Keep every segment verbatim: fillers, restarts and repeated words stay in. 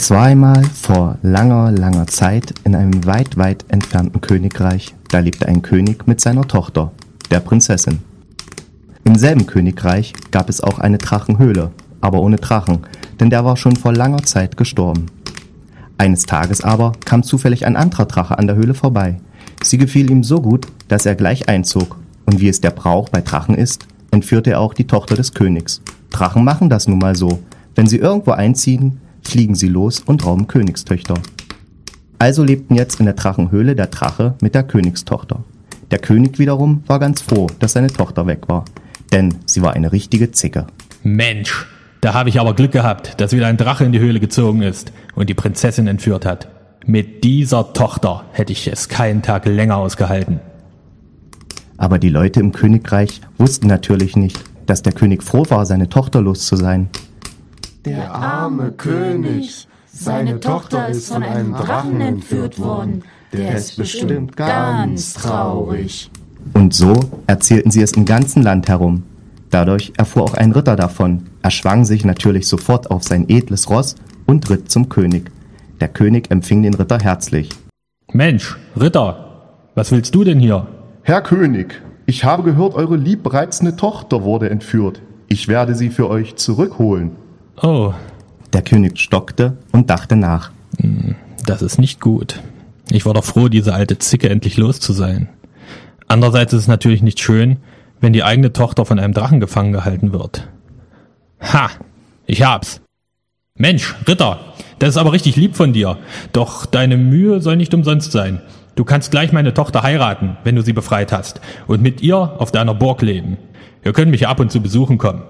Es war einmal vor langer, langer Zeit in einem weit, weit entfernten Königreich. Da lebte ein König mit seiner Tochter, der Prinzessin. Im selben Königreich gab es auch eine Drachenhöhle, aber ohne Drachen, denn der war schon vor langer Zeit gestorben. Eines Tages aber kam zufällig ein anderer Drache an der Höhle vorbei. Sie gefiel ihm so gut, dass er gleich einzog. Und wie es der Brauch bei Drachen ist, entführte er auch die Tochter des Königs. Drachen machen das nun mal so. Wenn sie irgendwo einziehen, fliegen sie los und rauben Königstöchter. Also lebten jetzt in der Drachenhöhle der Drache mit der Königstochter. Der König wiederum war ganz froh, dass seine Tochter weg war, denn sie war eine richtige Zicke. Mensch, da habe ich aber Glück gehabt, dass wieder ein Drache in die Höhle gezogen ist und die Prinzessin entführt hat. Mit dieser Tochter hätte ich es keinen Tag länger ausgehalten. Aber die Leute im Königreich wussten natürlich nicht, dass der König froh war, seine Tochter los zu sein. Der arme König, seine Tochter ist von einem Drachen entführt worden. Der ist bestimmt ganz traurig. Und so erzählten sie es im ganzen Land herum. Dadurch erfuhr auch ein Ritter davon. Er schwang sich natürlich sofort auf sein edles Ross und ritt zum König. Der König empfing den Ritter herzlich. Mensch, Ritter, was willst du denn hier? Herr König, ich habe gehört, eure liebreizende Tochter wurde entführt. Ich werde sie für euch zurückholen. Oh. Der König stockte und dachte nach. Das ist nicht gut. Ich war doch froh, diese alte Zicke endlich los zu sein. Andererseits ist es natürlich nicht schön, wenn die eigene Tochter von einem Drachen gefangen gehalten wird. Ha, ich hab's. Mensch, Ritter, das ist aber richtig lieb von dir. Doch deine Mühe soll nicht umsonst sein. Du kannst gleich meine Tochter heiraten, wenn du sie befreit hast, und mit ihr auf deiner Burg leben. Ihr könnt mich ab und zu besuchen kommen.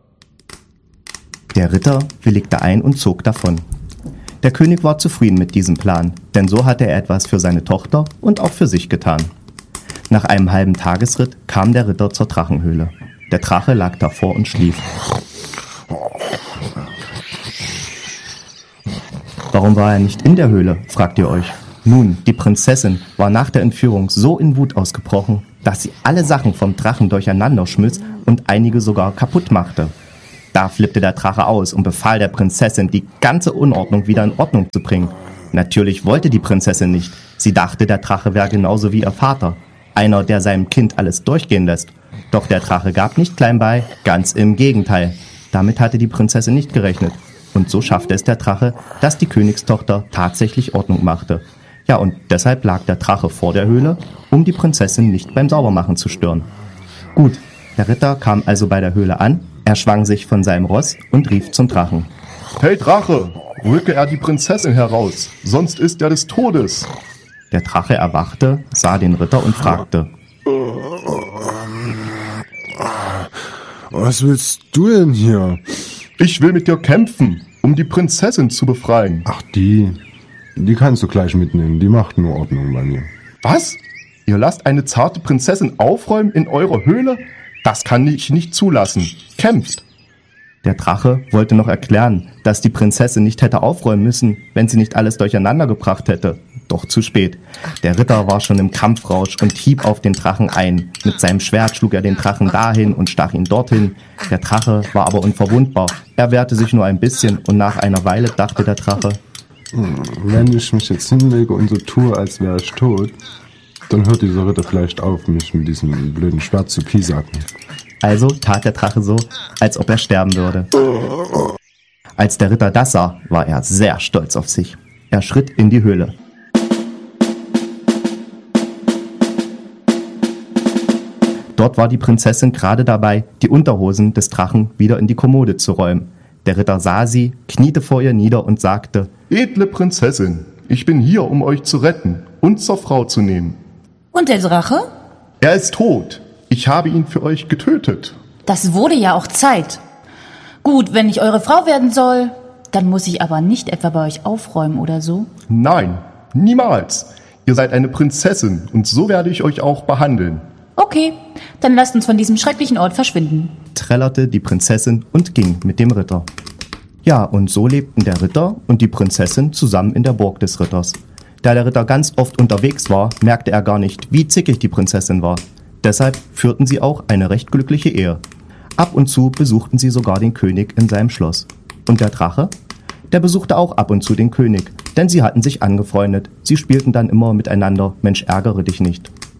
Der Ritter willigte ein und zog davon. Der König war zufrieden mit diesem Plan, denn so hatte er etwas für seine Tochter und auch für sich getan. Nach einem halben Tagesritt kam der Ritter zur Drachenhöhle. Der Drache lag davor und schlief. Warum war er nicht in der Höhle, fragt ihr euch. Nun, die Prinzessin war nach der Entführung so in Wut ausgebrochen, dass sie alle Sachen vom Drachen durcheinander schmiss und einige sogar kaputt machte. Da flippte der Drache aus und befahl der Prinzessin, die ganze Unordnung wieder in Ordnung zu bringen. Natürlich wollte die Prinzessin nicht. Sie dachte, der Drache wäre genauso wie ihr Vater. Einer, der seinem Kind alles durchgehen lässt. Doch der Drache gab nicht klein bei, ganz im Gegenteil. Damit hatte die Prinzessin nicht gerechnet. Und so schaffte es der Drache, dass die Königstochter tatsächlich Ordnung machte. Ja, und deshalb lag der Drache vor der Höhle, um die Prinzessin nicht beim Saubermachen zu stören. Gut, der Ritter kam also bei der Höhle an, er schwang sich von seinem Ross und rief zum Drachen. Hey Drache, rücke er die Prinzessin heraus, sonst ist er des Todes. Der Drache erwachte, sah den Ritter und fragte. Was willst du denn hier? Ich will mit dir kämpfen, um die Prinzessin zu befreien. Ach, die, die kannst du gleich mitnehmen, die macht nur Ordnung bei mir. Was? Ihr lasst eine zarte Prinzessin aufräumen in eurer Höhle? Das kann ich nicht zulassen. Kämpft! Der Drache wollte noch erklären, dass die Prinzessin nicht hätte aufräumen müssen, wenn sie nicht alles durcheinander gebracht hätte. Doch zu spät. Der Ritter war schon im Kampfrausch und hieb auf den Drachen ein. Mit seinem Schwert schlug er den Drachen dahin und stach ihn dorthin. Der Drache war aber unverwundbar. Er wehrte sich nur ein bisschen und nach einer Weile dachte der Drache, wenn ich mich jetzt hinlege und so tue, als wäre ich tot, dann hört dieser Ritter vielleicht auf, mich mit diesem blöden Schwert zu piesacken. Also tat der Drache so, als ob er sterben würde. Als der Ritter das sah, war er sehr stolz auf sich. Er schritt in die Höhle. Dort war die Prinzessin gerade dabei, die Unterhosen des Drachen wieder in die Kommode zu räumen. Der Ritter sah sie, kniete vor ihr nieder und sagte, Edle Prinzessin, ich bin hier, um euch zu retten und zur Frau zu nehmen. Und der Drache? Er ist tot. Ich habe ihn für euch getötet. Das wurde ja auch Zeit. Gut, wenn ich eure Frau werden soll, dann muss ich aber nicht etwa bei euch aufräumen oder so. Nein, niemals. Ihr seid eine Prinzessin und so werde ich euch auch behandeln. Okay, dann lasst uns von diesem schrecklichen Ort verschwinden, trällerte die Prinzessin und ging mit dem Ritter. Ja, und so lebten der Ritter und die Prinzessin zusammen in der Burg des Ritters. Da der Ritter ganz oft unterwegs war, merkte er gar nicht, wie zickig die Prinzessin war. Deshalb führten sie auch eine recht glückliche Ehe. Ab und zu besuchten sie sogar den König in seinem Schloss. Und der Drache? der besuchte auch ab und zu den König, denn sie hatten sich angefreundet. Sie spielten dann immer miteinander, Mensch, ärgere dich nicht.